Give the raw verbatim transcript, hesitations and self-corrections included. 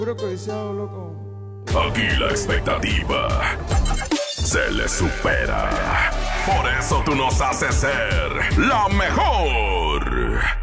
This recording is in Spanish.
Puro codiciado, loco. Aquí la expectativa se le supera. Por eso tú nos haces ser la mejor.